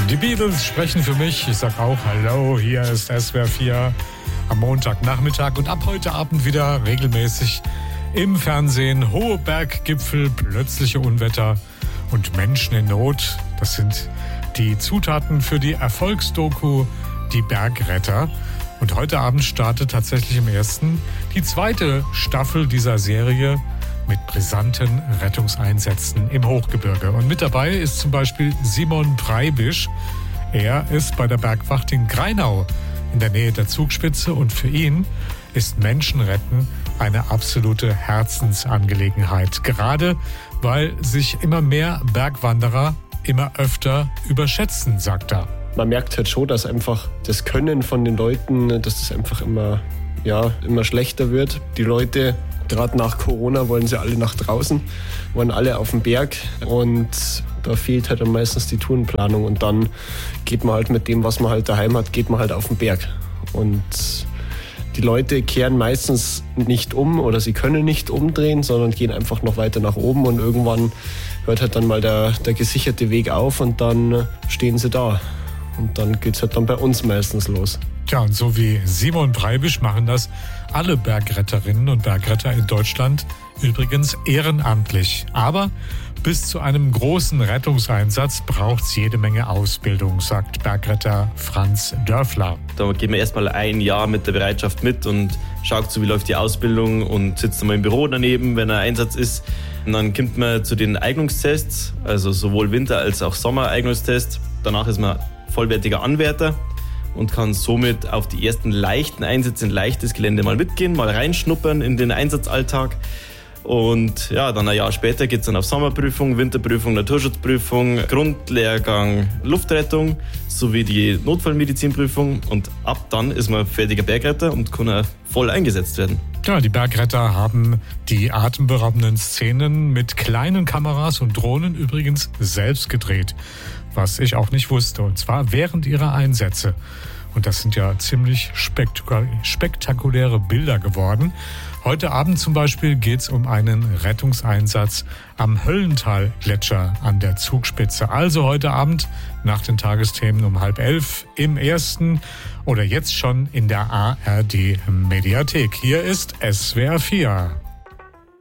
Die Beatles sprechen für mich. Ich sag auch Hallo, hier ist SWR 4 am Montagnachmittag und ab heute Abend wieder regelmäßig im Fernsehen. Hohe Berggipfel, plötzliche Unwetter und Menschen in Not. Das sind die Zutaten für die Erfolgsdoku Die Bergretter. Und heute Abend startet tatsächlich im ersten die zweite Staffel dieser Serie mit brisanten Rettungseinsätzen im Hochgebirge. Und mit dabei ist zum Beispiel Simon Preibisch. Er ist bei der Bergwacht in Grainau in der Nähe der Zugspitze und für ihn ist Menschenretten eine absolute Herzensangelegenheit. Gerade weil sich immer mehr Bergwanderer immer öfter überschätzen, sagt er. Man merkt halt schon, dass einfach das Können von den Leuten, dass das einfach immer schlechter wird. Die Leute, gerade nach Corona, wollen sie alle nach draußen, wollen alle auf den Berg und da fehlt halt dann meistens die Tourenplanung und dann geht man halt mit dem, was man halt daheim hat, geht man halt auf den Berg. Und die Leute kehren meistens nicht um oder sie können nicht umdrehen, sondern gehen einfach noch weiter nach oben und irgendwann hört halt dann mal der gesicherte Weg auf und dann stehen sie da. Und dann geht's halt dann bei uns meistens los. Tja, und so wie Simon Preibisch machen das alle Bergretterinnen und Bergretter in Deutschland übrigens ehrenamtlich. Aber bis zu einem großen Rettungseinsatz braucht's jede Menge Ausbildung, sagt Bergretter Franz Dörfler. Da geht man erstmal ein Jahr mit der Bereitschaft mit und schaut so, wie läuft die Ausbildung und sitzt mal im Büro daneben, wenn ein Einsatz ist. Und dann kommt man zu den Eignungstests, also sowohl Winter- als auch Sommereignungstest. Danach ist man vollwertiger Anwärter und kann somit auf die ersten leichten Einsätze in leichtes Gelände mal mitgehen, mal reinschnuppern in den Einsatzalltag. Und ja, dann ein Jahr später geht es dann auf Sommerprüfung, Winterprüfung, Naturschutzprüfung, Grundlehrgang Luftrettung sowie die Notfallmedizinprüfung. Und ab dann ist man fertiger Bergretter und kann voll eingesetzt werden. Ja, die Bergretter haben die atemberaubenden Szenen mit kleinen Kameras und Drohnen übrigens selbst gedreht, was ich auch nicht wusste, und zwar während ihrer Einsätze. Und das sind ja ziemlich spektakuläre Bilder geworden. Heute Abend zum Beispiel geht es um einen Rettungseinsatz am Höllental-Gletscher an der Zugspitze. Also heute Abend nach den Tagesthemen um 10:30 im ersten oder jetzt schon in der ARD-Mediathek. Hier ist SWR 4.